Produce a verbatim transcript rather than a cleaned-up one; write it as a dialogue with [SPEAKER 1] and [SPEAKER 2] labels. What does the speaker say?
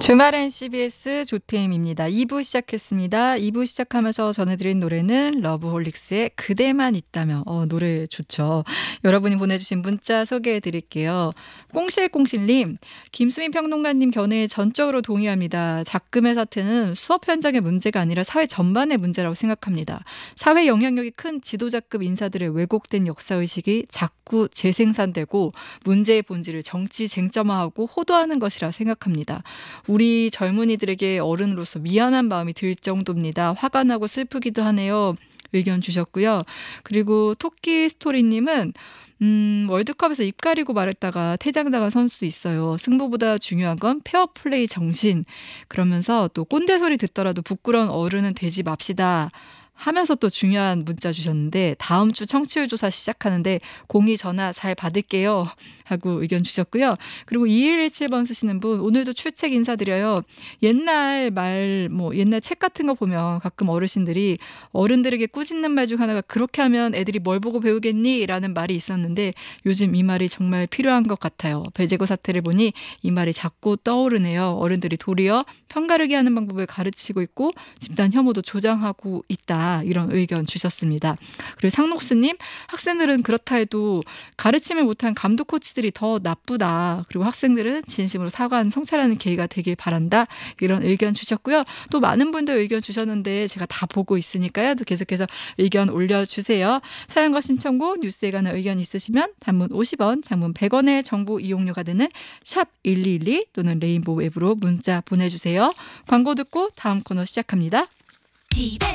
[SPEAKER 1] 주말엔 씨비에스 조태임입니다. 이 부 시작했습니다. 이 부 시작하면서 전해드린 노래는 러브홀릭스의 그대만 있다면. 어, 노래 좋죠. 여러분이 보내주신 문자 소개해드릴게요. 꽁실꽁실님, 김수민 평론가님 견해에 전적으로 동의합니다. 작금의 사태는 수업 현장의 문제가 아니라 사회 전반의 문제라고 생각합니다. 사회 영향력이 큰 지도자급 인사들의 왜곡된 역사의식이 자꾸 재생산되고 문제의 본질을 정치 쟁점화하고 호도하는 것이라 생각합니다. 우리 젊은이들에게 어른으로서 미안한 마음이 들 정도입니다. 화가 나고 슬프기도 하네요. 의견 주셨고요. 그리고 토끼 스토리님은 음, 월드컵에서 입 가리고 말했다가 퇴장당한 선수도 있어요. 승부보다 중요한 건 페어플레이 정신. 그러면서 또 꼰대 소리 듣더라도 부끄러운 어른은 되지 맙시다. 하면서 또 중요한 문자 주셨는데 다음 주 청취율 조사 시작하는데 공의 전화 잘 받을게요 하고 의견 주셨고요. 그리고 이일일칠 번 쓰시는 분, 오늘도 출첵 인사드려요. 옛날 말, 뭐 옛날 책 같은 거 보면 가끔 어르신들이 어른들에게 꾸짖는 말 중 하나가 그렇게 하면 애들이 뭘 보고 배우겠니? 라는 말이 있었는데 요즘 이 말이 정말 필요한 것 같아요. 배제고 사태를 보니 이 말이 자꾸 떠오르네요. 어른들이 도리어 편가르기 하는 방법을 가르치고 있고 집단 혐오도 조장하고 있다. 이런 의견 주셨습니다. 그리고 상록수님, 학생들은 그렇다 해도 가르침을 못한 감독 코치들이 더 나쁘다. 그리고 학생들은 진심으로 사과하는 성찰하는 계기가 되길 바란다. 이런 의견 주셨고요. 또 많은 분들 의견 주셨는데 제가 다 보고 있으니까요. 또 계속해서 의견 올려주세요. 사연과 신청곡, 뉴스에 관한 의견 있으시면 단문 오십 원, 장문 백 원의 정보 이용료가 드는 샵 일이일이 또는 레인보우 앱으로 문자 보내주세요. 광고 듣고 다음 코너 시작합니다.
[SPEAKER 2] 티비에스